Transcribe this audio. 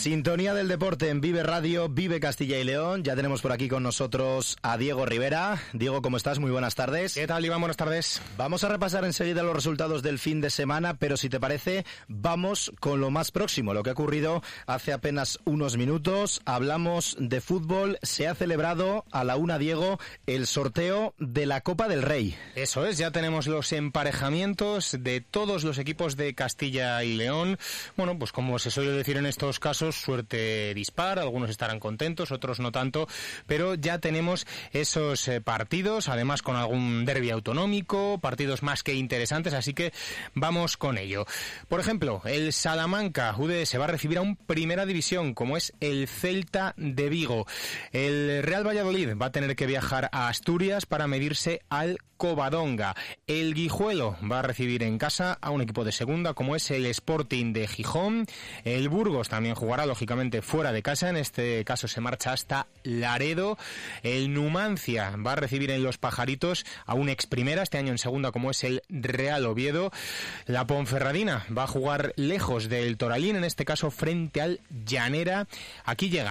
Sintonía del deporte en Vive Radio, Vive Castilla y León. Ya tenemos por aquí con nosotros a Diego Rivera. Diego, ¿cómo estás? Muy buenas tardes. ¿Qué tal, Iván? Buenas tardes. Vamos a repasar enseguida los resultados del fin de semana, pero si te parece, vamos con lo más próximo, lo que ha ocurrido hace apenas unos minutos. Hablamos de fútbol. Se ha celebrado a la 1, Diego, el sorteo de la Copa del Rey. Eso es, ya tenemos los emparejamientos de todos los equipos de Castilla y León. Bueno, pues como se suele decir en estos casos, suerte dispar, algunos estarán contentos, otros no tanto, pero ya tenemos esos partidos, además con algún derbi autonómico, partidos más que interesantes, así que vamos con ello. Por ejemplo, el Salamanca UDS va a recibir a un Primera División, como es el Celta de Vigo. El Real Valladolid va a tener que viajar a Asturias para medirse al Covadonga. El Guijuelo va a recibir en casa a un equipo de segunda, como es el Sporting de Gijón. El Burgos también jugará, lógicamente, fuera de casa. En este caso se marcha hasta Laredo. El Numancia va a recibir en Los Pajaritos a un ex primera, este año en segunda, como es el Real Oviedo. La Ponferradina va a jugar lejos del Toralín, en este caso frente al Llanera. Aquí llega